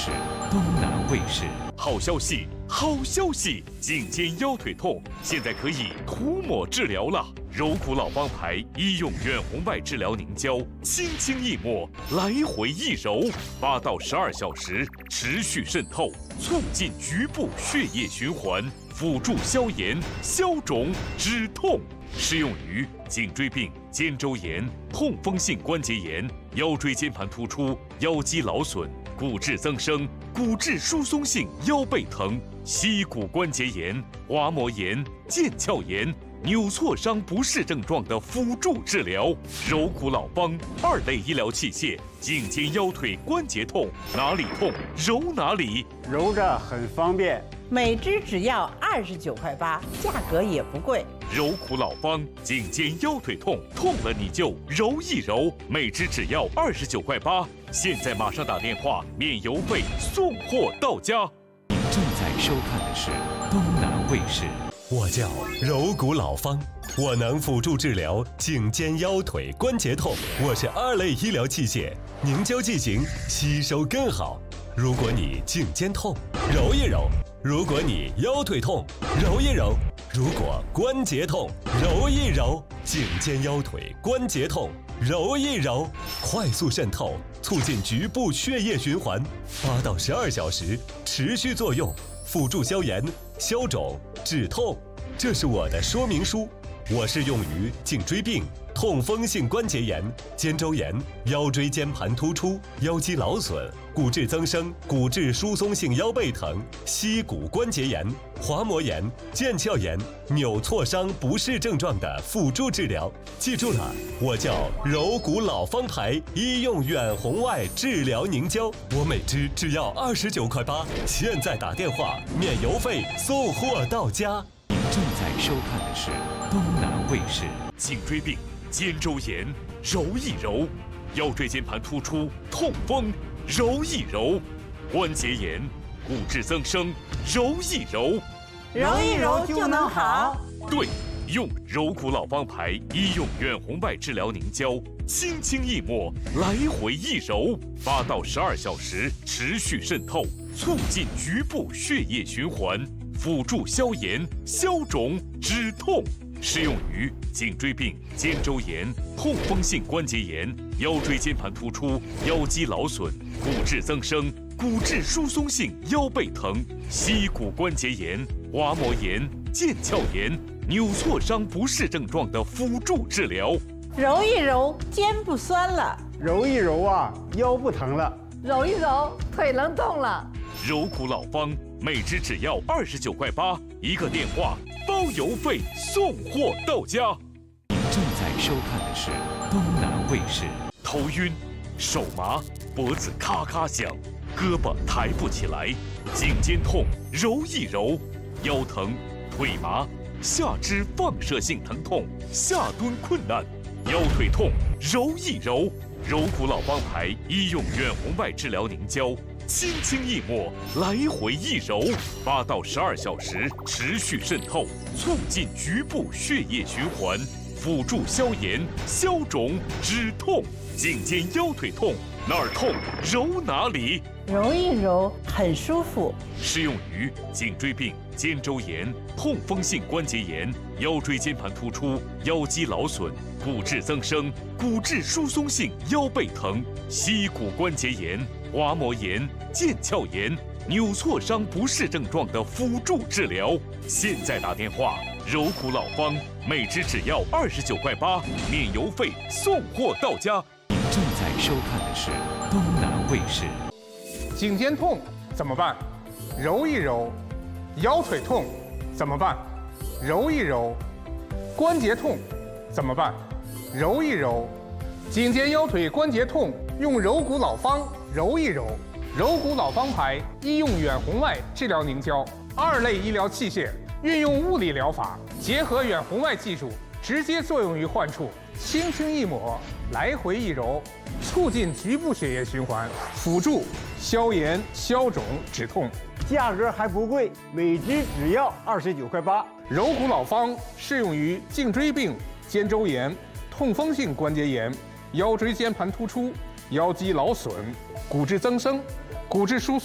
是东南卫视。 好消息，好消息！颈肩腰腿痛现在可以涂抹治疗了。柔骨老方牌医用远红外治疗凝胶，轻轻一抹，来回一揉，8到12小时持续渗透，促进局部血液循环，辅助消炎、消肿、止痛。适用于颈椎病、肩周炎、痛风性关节炎、腰椎间盘突出、腰肌劳损、骨质增生、骨质疏松性腰背疼、膝骨关节炎、滑膜炎、腱鞘炎、扭挫伤不适症状的辅助治疗。柔骨老方2类医疗器械，颈肩腰腿关节痛，哪里痛揉哪里， 揉着很方便。 每支只要29.8块，价格也不贵。 柔骨老方，颈肩腰腿痛，痛了你就揉一揉，每支只要29.8块。现在马上打电话，免邮费，送货到家。 您正在收看的是东南卫视。 我叫柔骨老方，我能辅助治疗颈肩腰腿关节痛。我是2类医疗器械，凝胶剂型吸收更好。如果你颈肩痛，揉一揉；如果你腰腿痛，揉一揉；如果关节痛，揉一揉。颈肩腰腿关节痛，揉一揉，快速渗透，促进局部血液循环，8到12小时持续作用，辅助消炎、消肿、止痛。这是我的说明书。我是用于颈椎病、痛风性关节炎、肩周炎、腰椎间盘突出、腰肌劳损、骨质增生、骨质疏松性腰背疼、膝骨关节炎、滑膜炎、腱鞘炎、扭挫伤不适症状的辅助治疗。记住了，我叫柔骨老方牌医用远红外治疗凝胶，我每支只要29.8块，现在打电话免邮费，送货到家。 您正在收看的是东南卫视。 颈椎病、肩周炎，揉一揉；腰椎间盘突出、痛风，揉一揉；关节炎、骨质增生，揉一揉。 揉一揉就能好。 对，用柔骨老方牌医用远红外治疗凝胶，轻轻一抹，来回一揉，8到12小时持续渗透，促进局部血液循环，辅助消炎、消肿、止痛。适用于颈椎病、肩周炎、痛风性关节炎、腰椎间盘突出、腰肌劳损、骨质增生、骨质疏松性腰背疼、膝骨关节炎、滑膜炎、腱鞘炎、扭挫伤不适症状的辅助治疗。 揉一揉，肩不酸了； 揉一揉啊，腰不疼了； 揉一揉，腿能动了。 柔骨老方，每支只要29.8块，一个电话，包邮费，送货到家。 您正在收看的是东南卫视。 头晕、手麻、脖子咔咔响，胳膊抬不起来，颈肩痛，揉一揉；腰疼、腿麻，下肢放射性疼痛，下蹲困难；腰腿痛，揉一揉。柔骨老方牌医用远红外治疗凝胶，轻轻一抹，来回一揉，8到12小时持续渗透，促进局部血液循环，辅助消炎、消肿、止痛。颈肩腰腿痛，哪儿痛揉哪里， 揉一揉很舒服。 适用于颈椎病、肩周炎、痛风性关节炎、腰椎间盘突出、腰肌劳损、骨质增生、骨质疏松性腰背疼、膝骨关节炎、滑膜炎、腱鞘炎、扭挫伤不适症状的辅助治疗。现在打电话，柔骨老方，每支只要29.8块，免邮费，送货到家。 您正在收看的是东南卫视。 颈肩痛怎么办？揉一揉。腰腿痛怎么办？揉一揉。关节痛怎么办？揉一揉。颈肩腰腿关节痛用柔骨老方揉一揉。柔骨老方牌医用远红外治疗凝胶，2类医疗器械，运用物理疗法，结合远红外技术，直接作用于患处，轻轻一抹，来回一揉，促进局部血液循环，辅助消炎、消肿、止痛。 价格还不贵，每支只要29.8块。 柔骨老方适用于颈椎病、肩周炎、痛风性关节炎、腰椎间盘突出、腰肌劳损、骨质增生、骨质疏松。